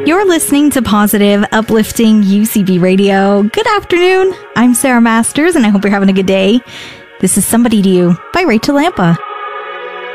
You're listening to positive, uplifting UCB Radio. Good afternoon. I'm Sarah Masters, and I hope you're having a good day. This is Somebody to You by Rachel Lampa.